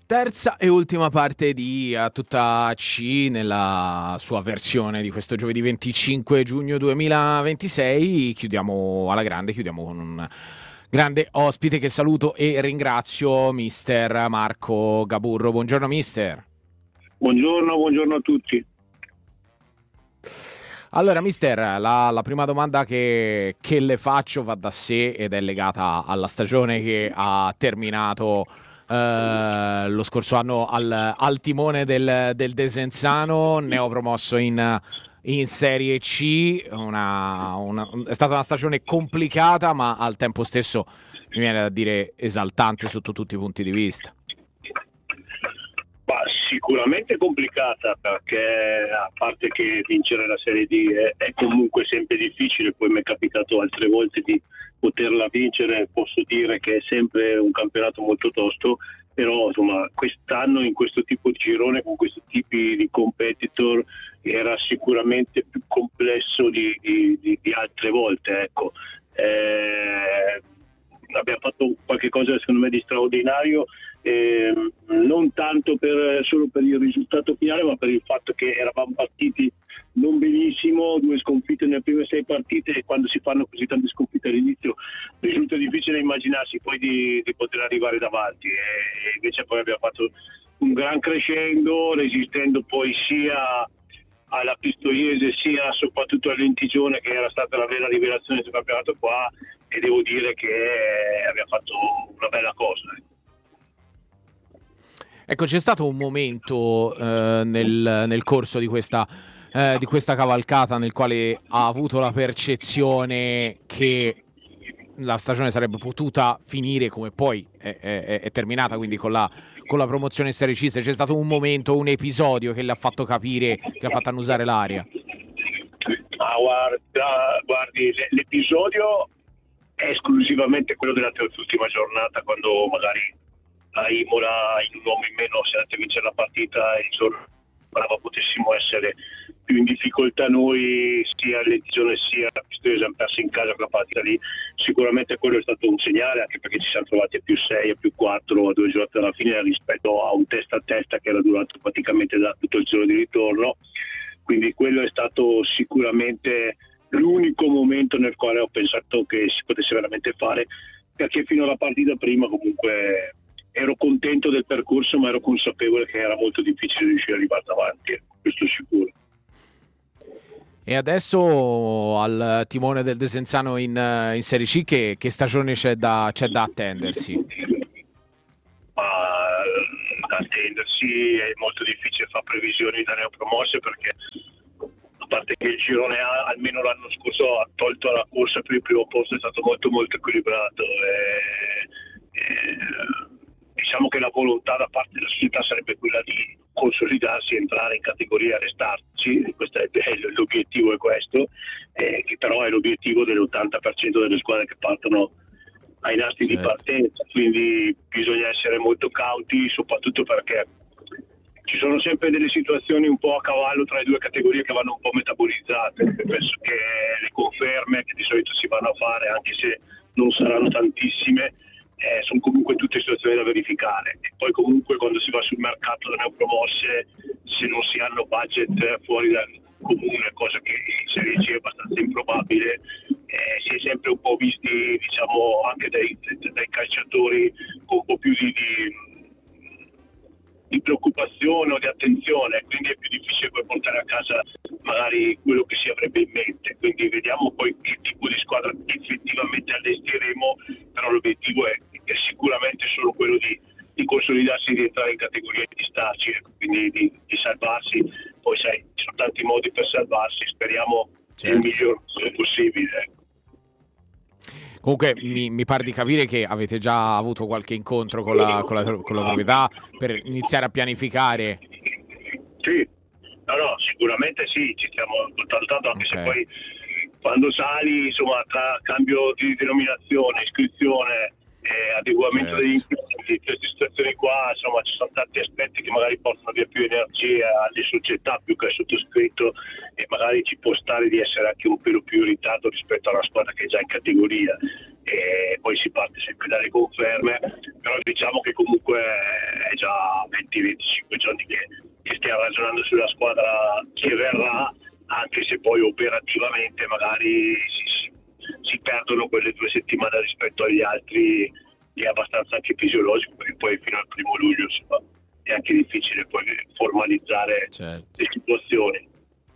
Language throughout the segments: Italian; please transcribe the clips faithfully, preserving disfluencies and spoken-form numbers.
Terza e ultima parte di A Tutta C nella sua versione di questo giovedì venticinque giugno duemilaventisei. Chiudiamo alla grande, chiudiamo con un grande ospite che saluto e ringrazio, mister Marco Gaburro. Buongiorno mister. Buongiorno, buongiorno a tutti. Allora mister, la, la prima domanda che, che le faccio va da sé ed è legata alla stagione che ha terminato Uh, lo scorso anno al, al timone del, del Desenzano, neopromosso in, in Serie C. Una, una, è stata una stagione complicata, ma al tempo stesso mi viene da dire esaltante sotto tutti i punti di vista. Ma sicuramente complicata, perché a parte che vincere la Serie D è, è comunque sempre difficile, poi mi è capitato altre volte di poterla vincere, posso dire che è sempre un campionato molto tosto, però insomma quest'anno in questo tipo di girone con questi tipi di competitor era sicuramente più complesso di, di, di, di altre volte, ecco. Eh, abbiamo fatto qualche cosa secondo me di straordinario, eh, non tanto per, solo per il risultato finale, ma per il fatto che eravamo partiti non benissimo, due sconfitte nelle prime sei partite, e quando si fanno così tante sconfitte all'inizio risulta difficile immaginarsi poi di, di poter arrivare davanti, e invece poi abbiamo fatto un gran crescendo, resistendo poi sia alla Pistoiese sia soprattutto all'Entigione, che era stata la vera rivelazione del campionato qua, e devo dire che abbiamo fatto una bella cosa. Ecco, c'è stato un momento eh, nel, nel corso di questa, eh, di questa cavalcata nel quale ha avuto la percezione che la stagione sarebbe potuta finire come poi è, è, è terminata, quindi con la, con la promozione in Serie C. C'è stato un momento, un episodio che le ha fatto capire, che ha fatto annusare l'aria? Ah, guarda, guardi, l'episodio è esclusivamente quello della terz'ultima giornata, quando magari a Imola in un uomo in meno si è andato a vincere la partita e il giorno sembrava potessimo essere più in difficoltà noi, sia l'Edizione sia la Pistoiese, hanno perso in casa quella partita lì. Sicuramente quello è stato un segnale, anche perché ci siamo trovati a più sei, a più quattro, a due giornate alla fine, rispetto a un testa a testa che era durato praticamente da tutto il giorno di ritorno. Quindi quello è stato sicuramente l'unico momento nel quale ho pensato che si potesse veramente fare, perché fino alla partita prima comunque ero contento del percorso, ma ero consapevole che era molto difficile riuscire ad arrivare davanti, questo è sicuro. E adesso al timone del Desenzano in, in Serie C, che, che stagione c'è da, c'è da attendersi? Ma da attendersi è molto difficile fare previsioni da neopromosse, perché a parte che il girone A, almeno l'anno scorso, ha tolto la corsa per il primo posto, è stato molto molto equilibrato. E, e, diciamo che la volontà da parte della società sarebbe quella di consolidarsi, entrare in categoria e restarci. Questo è, è l'obiettivo, è questo, eh, che però è l'obiettivo dell'ottanta per cento delle squadre che partono ai nastri certo. di partenza, quindi bisogna essere molto cauti, soprattutto perché ci sono sempre delle situazioni un po' a cavallo tra le due categorie che vanno un po' metabolizzate. Penso che le conferme che di solito si vanno a fare, anche se non saranno tantissime, Eh, sono comunque tutte situazioni da verificare, e poi comunque quando si va sul mercato da neopromosse, se non si hanno budget fuori dal comune, cosa che in Serie C è abbastanza improbabile, eh, si è sempre un po' visti, diciamo, anche dai, dai calciatori con un po' più di, di, di preoccupazione o di attenzione, quindi è più difficile poi portare a casa magari quello che si avrebbe in mente. Quindi vediamo poi che tipo di squadra effettivamente allestiremo, però l'obiettivo è, è sicuramente solo quello di, di consolidarsi, di entrare in categoria e di starci, quindi di, di salvarsi. Poi sai, ci sono tanti modi per salvarsi, speriamo certo. il miglior possibile. Comunque mi, mi pare di capire che avete già avuto qualche incontro con la, con la, con la proprietà per iniziare a pianificare. Sì, no, no, sicuramente sì, ci stiamo contattando, anche okay. se poi quando sali, insomma, tra cambio di denominazione, iscrizione, eh, adeguamento certo. degli impianti, queste situazioni qua, insomma, ci sono tanti aspetti che magari portano via più energia alle società più che al sottoscritto, e magari ci può stare di essere anche un pelo più in ritardo rispetto a una squadra che è già in categoria, e poi si parte sempre dalle conferme, però diciamo che comunque è già venti venticinque giorni che, che stiamo ragionando sulla squadra che verrà, anche se poi operativamente magari si, si, si perdono quelle due settimane rispetto agli altri, è abbastanza anche fisiologico, perché poi fino al primo luglio insomma, è anche difficile poi formalizzare certo. le situazioni.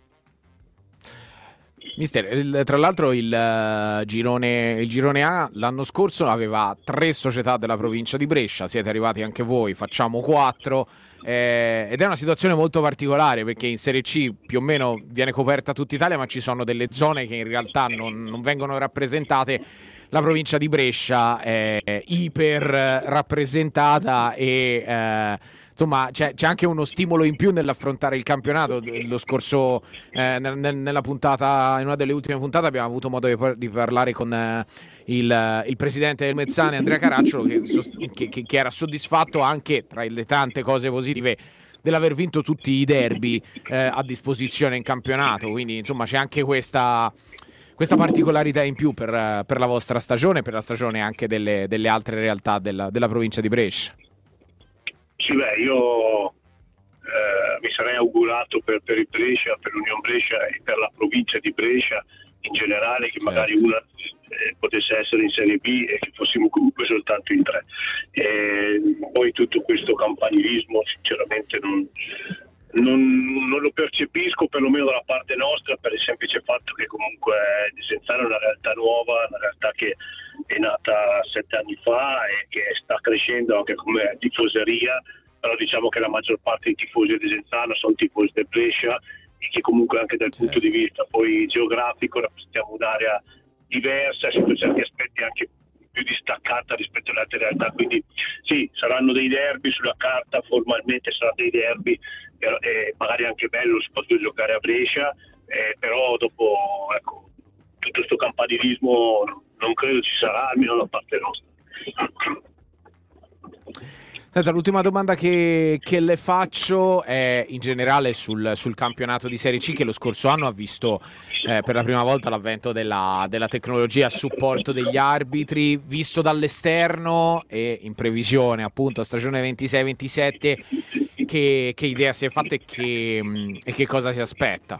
Mister, il, tra l'altro il, uh, girone, il girone A l'anno scorso aveva tre società della provincia di Brescia, siete arrivati anche voi, facciamo quattro, eh, ed è una situazione molto particolare perché in Serie C più o meno viene coperta tutta Italia, ma ci sono delle zone che in realtà non, non vengono rappresentate. La provincia di Brescia è iper rappresentata e eh, insomma c'è, c'è anche uno stimolo in più nell'affrontare il campionato. Lo scorso eh, nel, nella puntata, in una delle ultime puntate abbiamo avuto modo di, par- di parlare con eh, il, il presidente del Mezzane, Andrea Caracciolo, che, che, che, che era soddisfatto anche tra le tante cose positive dell'aver vinto tutti i derby eh, a disposizione in campionato, quindi insomma c'è anche questa questa particolarità in più per, per la vostra stagione, per la stagione anche delle, delle altre realtà della, della provincia di Brescia. Sì, beh, io eh, mi sarei augurato per, per il Brescia, per l'Unione Brescia e per la provincia di Brescia in generale che certo. magari una eh, potesse essere in Serie B e che fossimo comunque soltanto in tre. E poi tutto questo campanilismo sinceramente non... Non, non lo percepisco, perlomeno dalla parte nostra, per il semplice fatto che comunque Desenzano è una realtà nuova, una realtà che è nata sette anni fa e che sta crescendo anche come tifoseria, però diciamo che la maggior parte dei tifosi di Desenzano sono tifosi del Brescia e che comunque anche dal certo. punto di vista poi geografico rappresentiamo un'area diversa, sotto certi aspetti anche più distaccata rispetto alle altre realtà, quindi sì, saranno dei derby sulla carta, formalmente saranno dei derby, però, eh, magari anche bello si può giocare a Brescia, eh, però dopo ecco, tutto questo campanilismo non credo ci sarà, almeno da parte nostra. Senta, l'ultima domanda che, che le faccio è in generale sul, sul campionato di Serie C, che lo scorso anno ha visto eh, per la prima volta l'avvento della, della tecnologia a supporto degli arbitri. Visto dall'esterno e in previsione appunto a stagione ventisei ventisette, che, che idea si è fatta e che, e che cosa si aspetta?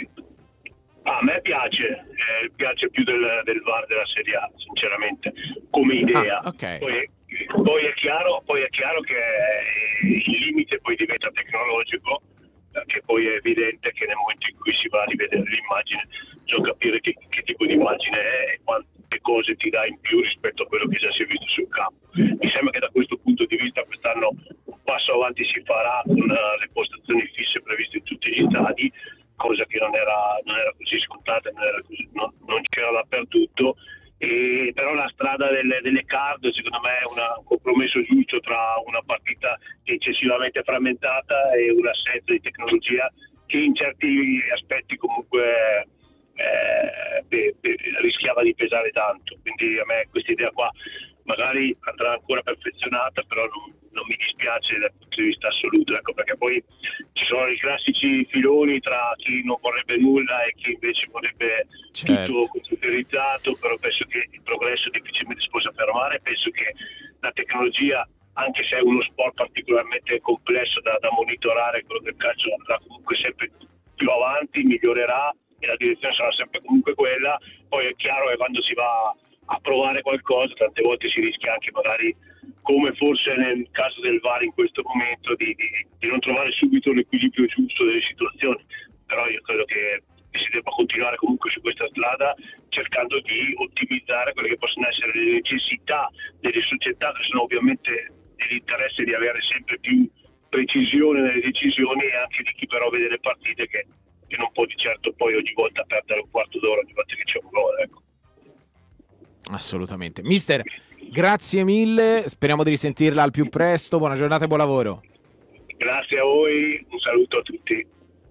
A me piace, eh, piace più del, del V A R della Serie A, sinceramente, come idea. Ah, okay. Poi, poi, è chiaro, poi è chiaro che il limite poi diventa tecnologico, perché poi è evidente che nel momento in cui si va a rivedere l'immagine, bisogna capire che, che tipo di immagine è e quante cose ti dà in più rispetto a quello che già si è visto sul campo. Mi sembra che da questo punto di vista quest'anno un passo avanti si farà con uh, le postazioni fisse previste in tutti gli stadi, cosa che non era, non era così scontata, non, era così, non, non c'era dappertutto, e però la strada delle, delle card secondo me è una, un compromesso giusto tra una partita eccessivamente frammentata e un'assenza di tecnologia che in certi aspetti comunque eh, pe, pe, rischiava di pesare tanto, quindi a me questa idea qua magari andrà ancora perfezionata, però non, non mi dispiace dal punto di vista assoluto, ecco, perché poi ci sono i classici filoni tra chi non vorrebbe nulla e chi invece vorrebbe certo. tutto computerizzato, però penso che il progresso difficilmente si possa fermare, penso che la tecnologia, anche se è uno sport particolarmente complesso da, da monitorare, quello del calcio andrà comunque sempre più avanti, migliorerà e la direzione sarà sempre comunque quella. Poi è chiaro che quando si va a provare qualcosa tante volte si rischia anche magari, come forse nel caso del V A R in questo momento, di, di, di non trovare subito l'equilibrio giusto delle situazioni, però io credo che si debba continuare comunque su questa strada cercando di ottimizzare quelle che possono essere le necessità delle società, che sono ovviamente nell'interesse di avere sempre più precisione nelle decisioni, e anche di chi però vede le partite che, che non può di certo poi ogni volta perdere un quarto d'ora ogni volta che c'è un gol, ecco. Assolutamente. Mister, grazie mille, speriamo di risentirla al più presto, buona giornata e buon lavoro. Grazie a voi, un saluto a tutti.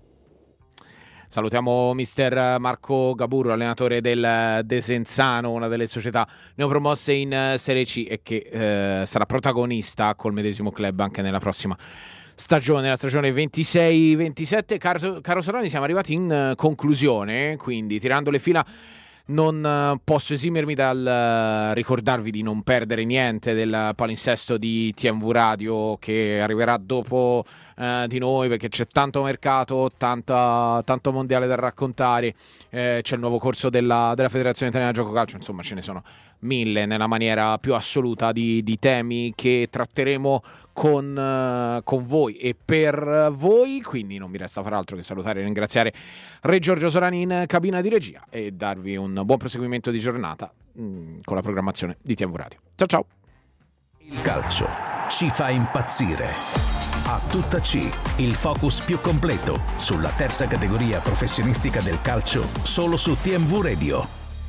Salutiamo mister Marco Gaburro, allenatore del Desenzano, una delle società neopromosse in Serie C e che eh, sarà protagonista col medesimo club anche nella prossima stagione, la stagione ventisei ventisette. Caro, caro Sorani, siamo arrivati in conclusione, quindi tirando le fila non uh, posso esimermi dal uh, ricordarvi di non perdere niente del palinsesto di T M V Radio che arriverà dopo uh, di noi, perché c'è tanto mercato, tanta, tanto mondiale da raccontare, eh, c'è il nuovo corso della, della Federazione Italiana Gioco Calcio, insomma ce ne sono mille nella maniera più assoluta di, di temi che tratteremo con, uh, con voi e per voi, quindi non mi resta far altro che salutare e ringraziare Re Giorgio Sorani in cabina di regia e darvi un buon proseguimento di giornata mh, con la programmazione di T M V Radio. Ciao ciao! Il calcio ci fa impazzire. A tutta C, il focus più completo sulla terza categoria professionistica del calcio solo su T M V Radio.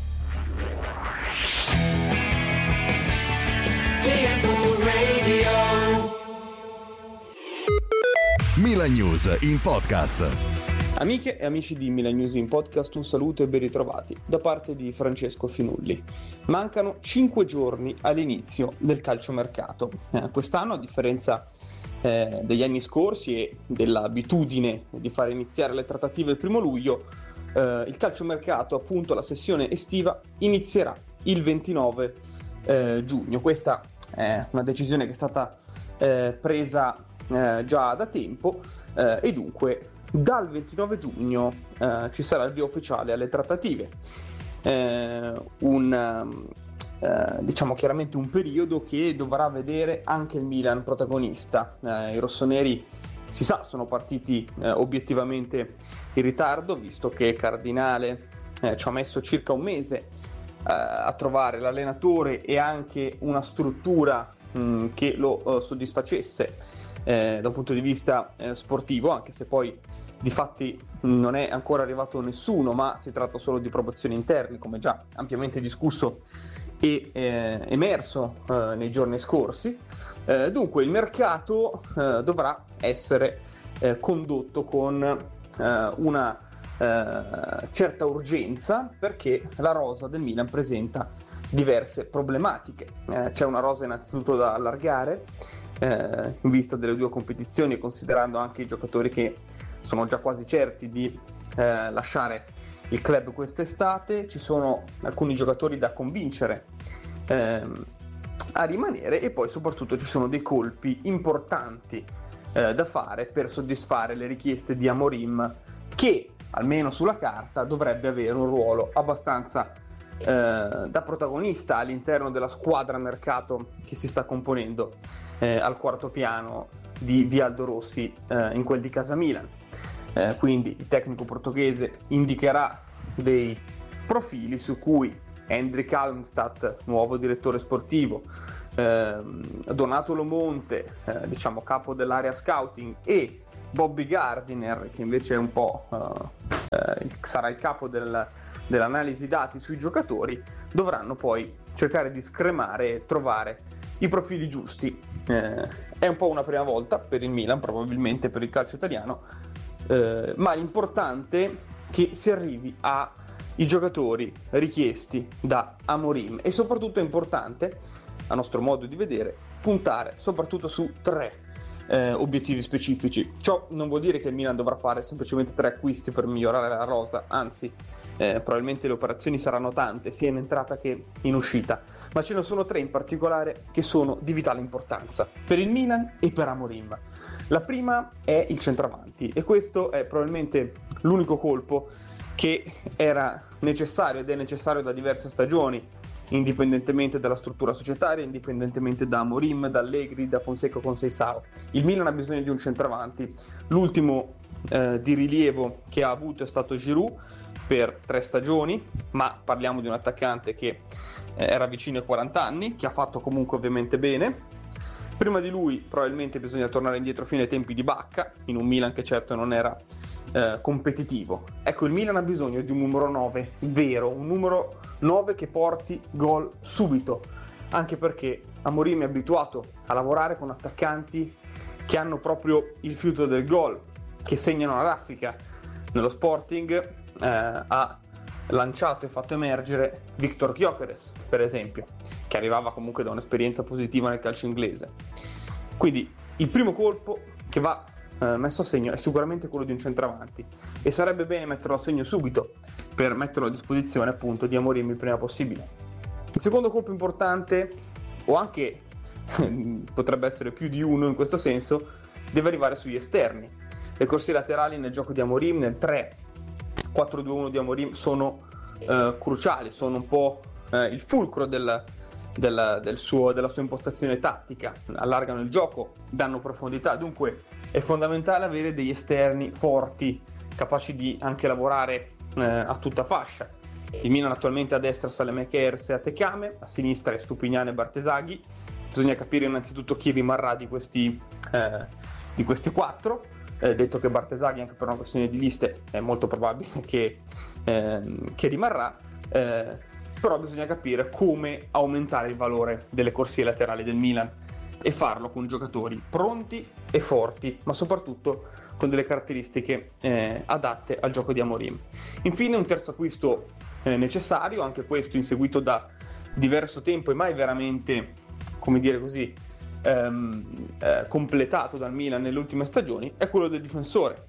Milan News in podcast. Amiche e amici di Milan News in podcast, un saluto e ben ritrovati da parte di Francesco Finulli. Mancano cinque giorni all'inizio del calciomercato. Eh, quest'anno, a differenza eh, degli anni scorsi e dell'abitudine di fare iniziare le trattative il primo luglio, eh, il calciomercato, appunto la sessione estiva, inizierà il ventinove eh, giugno. Questa è una decisione che è stata eh, presa Eh, già da tempo eh, e dunque dal ventinove giugno eh, ci sarà il via ufficiale alle trattative, eh, un eh, diciamo chiaramente un periodo che dovrà vedere anche il Milan protagonista. Eh, i rossoneri, si sa, sono partiti eh, obiettivamente in ritardo, visto che Cardinale eh, ci ha messo circa un mese eh, a trovare l'allenatore e anche una struttura mh, che lo eh, soddisfacesse Eh, da un punto di vista eh, sportivo, anche se poi di fatti non è ancora arrivato nessuno, ma si tratta solo di promozioni interne, come già ampiamente discusso e eh, emerso eh, nei giorni scorsi. Eh, dunque il mercato eh, dovrà essere eh, condotto con eh, una eh, certa urgenza, perché la rosa del Milan presenta diverse problematiche. Eh, c'è una rosa innanzitutto da allargare Eh, in vista delle due competizioni e considerando anche i giocatori che sono già quasi certi di eh, lasciare il club quest'estate. Ci sono alcuni giocatori da convincere eh, a rimanere e poi soprattutto ci sono dei colpi importanti eh, da fare per soddisfare le richieste di Amorim, che almeno sulla carta dovrebbe avere un ruolo abbastanza eh, da protagonista all'interno della squadra mercato che si sta componendo Eh, al quarto piano di Vialdo Rossi eh, in quel di Casa Milan. Eh, quindi il tecnico portoghese indicherà dei profili su cui Hendrik Almstadt, nuovo direttore sportivo, eh, Donato Lomonte, eh, diciamo capo dell'area scouting, e Bobby Gardiner, che invece è un po' eh, eh, sarà il capo del, dell'analisi dati sui giocatori, dovranno poi cercare di scremare e trovare i profili giusti. Eh, è un po' una prima volta per il Milan, probabilmente per il calcio italiano, eh, ma l'importante è che si arrivi ai giocatori richiesti da Amorim, e soprattutto è importante, a nostro modo di vedere, puntare soprattutto su tre eh, obiettivi specifici. Ciò non vuol dire che il Milan dovrà fare semplicemente tre acquisti per migliorare la rosa, anzi eh, probabilmente le operazioni saranno tante sia in entrata che in uscita, ma ce ne sono tre in particolare che sono di vitale importanza per il Milan e per Amorim. La prima è il centravanti, e questo è probabilmente l'unico colpo che era necessario ed è necessario da diverse stagioni, indipendentemente dalla struttura societaria, indipendentemente da Amorim, da Allegri, da Fonseca con Seisao. Il Milan ha bisogno di un centravanti. L'ultimo eh, di rilievo che ha avuto è stato Giroud per tre stagioni, ma parliamo di un attaccante che era vicino ai quaranta anni, che ha fatto comunque ovviamente bene. Prima di lui probabilmente bisogna tornare indietro fino ai tempi di Bacca, in un Milan che certo non era eh, competitivo. Ecco, il Milan ha bisogno di un numero nove vero, un numero nove che porti gol subito, anche perché Amorim è abituato a lavorare con attaccanti che hanno proprio il fiuto del gol, che segnano la raffica. Nello Sporting eh, ha lanciato e fatto emergere Victor Gyökeres, per esempio, che arrivava comunque da un'esperienza positiva nel calcio inglese. Quindi il primo colpo che va eh, messo a segno è sicuramente quello di un centravanti, e sarebbe bene metterlo a segno subito per metterlo a disposizione appunto di Amorim il prima possibile. Il secondo colpo importante, o anche potrebbe essere più di uno in questo senso, deve arrivare sugli esterni. Le corsie laterali nel gioco di Amorim, nel tre quattro due uno di Amorim, sono eh, cruciali, sono un po' eh, il fulcro del, del, del suo, della sua impostazione tattica, allargano il gioco, danno profondità, dunque è fondamentale avere degli esterni forti, capaci di anche lavorare eh, a tutta fascia. Il Milan attualmente a destra Saelemaekers e Atekame, a sinistra è Stupignano e Bartesaghi. Bisogna capire innanzitutto chi rimarrà di questi, eh, di questi quattro, eh, detto che Bartesaghi, anche per una questione di liste, è molto probabile che, eh, che rimarrà, eh, però bisogna capire come aumentare il valore delle corsie laterali del Milan e farlo con giocatori pronti e forti, ma soprattutto con delle caratteristiche eh, adatte al gioco di Amorim. Infine un terzo acquisto eh, necessario, anche questo inseguito da diverso tempo e mai veramente, come dire così, ehm, eh, completato dal Milan nelle ultime stagioni, è quello del difensore.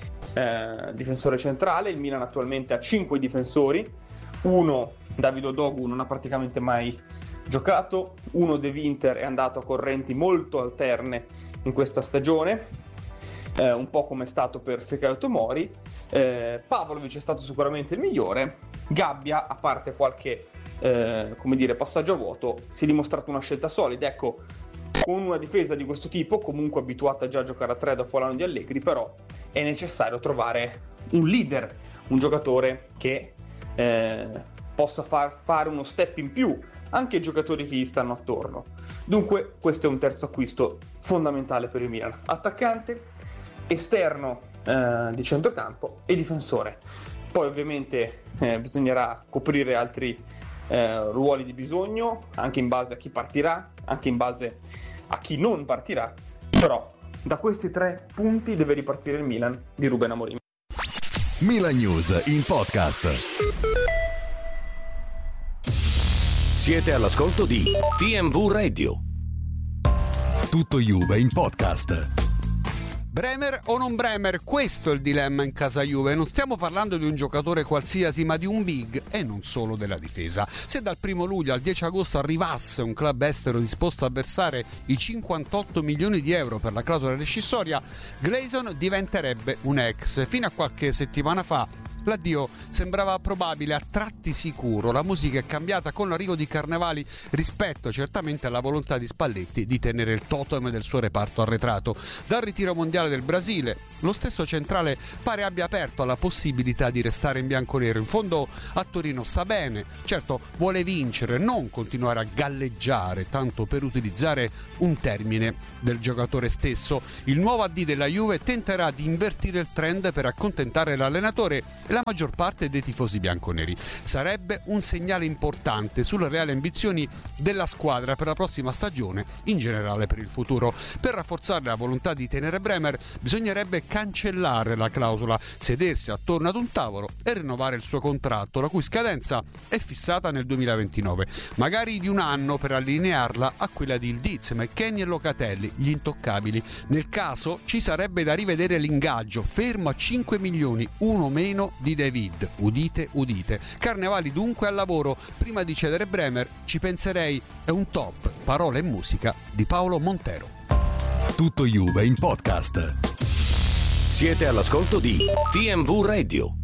Eh, difensore centrale, il Milan attualmente ha cinque difensori, uno, David Odogu, non ha praticamente mai giocato, uno De Winter è andato a correnti molto alterne in questa stagione, eh, un po' come è stato per Fikayo Tomori, eh, Pavlovic è stato sicuramente il migliore, Gabbia, a parte qualche eh, come dire, passaggio a vuoto, si è dimostrato una scelta solida. Ecco, con una difesa di questo tipo, comunque abituata già a giocare a tre dopo l'anno di Allegri, però è necessario trovare un leader, un giocatore che eh, possa far fare uno step in più anche ai giocatori che gli stanno attorno. Dunque questo è un terzo acquisto fondamentale per il Milan: attaccante, esterno eh, di centrocampo e difensore. Poi ovviamente eh, bisognerà coprire altri eh, ruoli di bisogno, anche in base a chi partirà, anche in base a chi non partirà, però da questi tre punti deve ripartire il Milan di Ruben Amorim. Milan News in podcast. Siete all'ascolto di T M V Radio. Tutto Juve in podcast. Bremer o non Bremer? Questo è il dilemma in casa Juve. Non stiamo parlando di un giocatore qualsiasi, ma di un big, e non solo della difesa. Se dal primo luglio al dieci agosto arrivasse un club estero disposto a versare i cinquantotto milioni di euro per la clausola rescissoria, Gleison diventerebbe un ex. Fino a qualche settimana fa l'addio sembrava probabile, a tratti sicuro. La musica è cambiata con l'arrivo di Carnevali rispetto certamente alla volontà di Spalletti di tenere il totem del suo reparto arretrato. Dal ritiro mondiale del Brasile, lo stesso centrale pare abbia aperto alla possibilità di restare in bianconero. In fondo a Torino sta bene, certo vuole vincere, non continuare a galleggiare, tanto per utilizzare un termine del giocatore stesso. Il nuovo A D della Juve tenterà di invertire il trend per accontentare l'allenatore e la maggior parte dei tifosi bianconeri. Sarebbe un segnale importante sulle reali ambizioni della squadra per la prossima stagione, in generale per il futuro. Per rafforzare la volontà di tenere Bremer bisognerebbe cancellare la clausola, sedersi attorno ad un tavolo e rinnovare il suo contratto, la cui scadenza è fissata nel duemilaventinove, magari di un anno per allinearla a quella di Ildiz, McKennie e Locatelli, gli intoccabili. Nel caso ci sarebbe da rivedere l'ingaggio, fermo a cinque milioni, uno meno di David, udite udite. Carnevali dunque al lavoro. Prima di cedere Bremer ci penserei, è un top. Parole e musica di Paolo Montero. Tutto Juve in podcast. Siete all'ascolto di T M V Radio.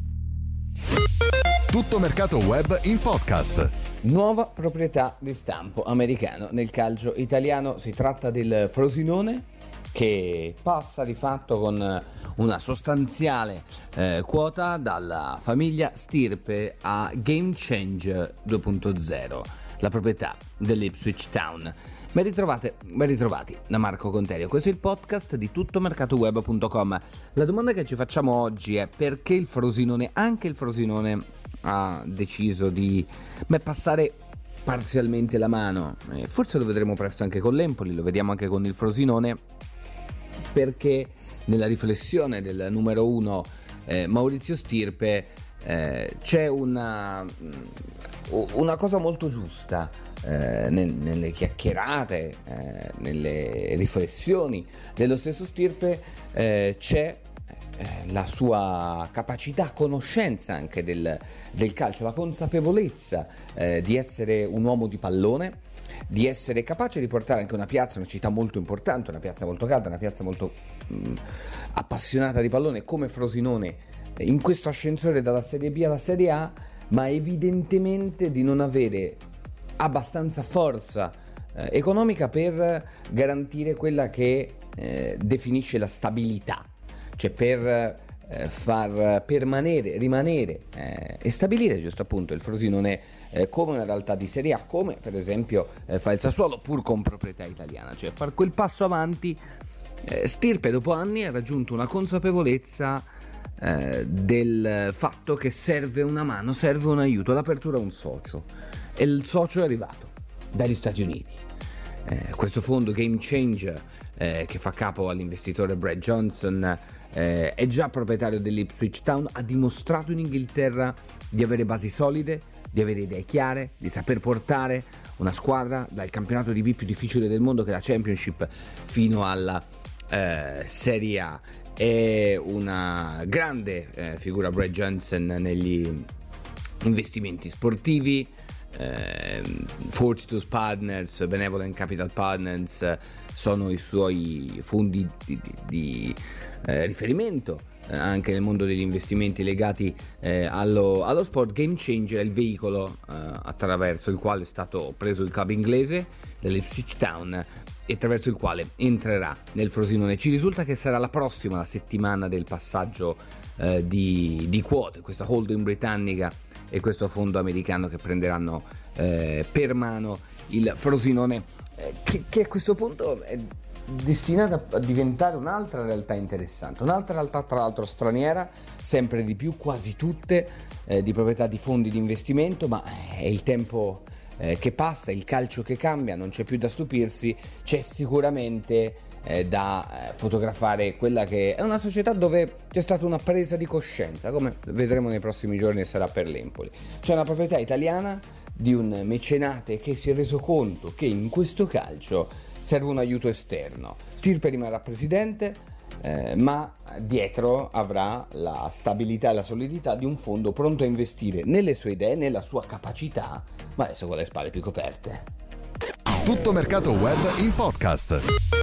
Tutto mercato web in podcast. Nuova proprietà di stampo americano nel calcio italiano. Si tratta del Frosinone, che passa di fatto con una sostanziale eh, quota dalla famiglia Stirpe a Game Changer due punto zero, la proprietà dell'Ipswich Town. Ben ritrovate, ben ritrovati da Marco Conterio. Questo è il podcast di tuttomercatoweb punto com. La domanda che ci facciamo oggi è: perché il Frosinone, anche il Frosinone, ha deciso di beh, passare parzialmente la mano? Eh, forse lo vedremo presto anche con l'Empoli, lo vediamo anche con il Frosinone, perché nella riflessione del numero uno eh, Maurizio Stirpe eh, c'è una, una cosa molto giusta eh, nel, nelle chiacchierate, eh, nelle riflessioni dello stesso Stirpe, eh, c'è eh, la sua capacità, conoscenza anche del, del calcio, la consapevolezza eh, di essere un uomo di pallone, di essere capace di portare anche una piazza, una città molto importante, una piazza molto calda, una piazza molto mh, appassionata di pallone come Frosinone, in questo ascensore dalla Serie B alla Serie A, ma evidentemente di non avere abbastanza forza eh, economica per garantire quella che eh, definisce la stabilità, cioè per eh, far permanere, rimanere eh, e stabilire giusto appunto il Frosinone eh, come una realtà di Serie A, come per esempio eh, fa il Sassuolo, pur con proprietà italiana, cioè far quel passo avanti. eh, Stirpe dopo anni ha raggiunto una consapevolezza eh, del fatto che serve una mano, serve un aiuto, l'apertura a un socio, e il socio è arrivato dagli Stati Uniti. Eh, questo fondo Game Changer eh, che fa capo all'investitore Brad Johnson eh, è già proprietario dell'Ipswich Town, ha dimostrato in Inghilterra di avere basi solide, di avere idee chiare, di saper portare una squadra dal campionato di B più difficile del mondo che è la Championship fino alla eh, Serie A. È una grande eh, figura Brad Johnson negli investimenti sportivi. Eh, Fortitude Partners, Benevolent Capital Partners sono i suoi fondi di, di, di eh, riferimento eh, anche nel mondo degli investimenti legati eh, allo, allo sport. Game Changer è il veicolo eh, attraverso il quale è stato preso il club inglese dell'Ipswich Town e attraverso il quale entrerà nel Frosinone. Ci risulta che sarà la prossima la settimana del passaggio eh, di, di quote, questa holding britannica e questo fondo americano che prenderanno eh, per mano il Frosinone, eh, che, che a questo punto è destinata a diventare un'altra realtà interessante, un'altra realtà tra l'altro straniera, sempre di più, quasi tutte eh, di proprietà di fondi di investimento, ma è il tempo eh, che passa, il calcio che cambia, non c'è più da stupirsi, c'è sicuramente Eh, da eh, fotografare quella che è una società dove c'è stata una presa di coscienza, come vedremo nei prossimi giorni sarà per l'Empoli. C'è una proprietà italiana di un mecenate che si è reso conto che in questo calcio serve un aiuto esterno. Stirpe rimarrà presidente, eh, ma dietro avrà la stabilità e la solidità di un fondo pronto a investire nelle sue idee, nella sua capacità, ma adesso con le spalle più coperte. Tutto mercato web in podcast.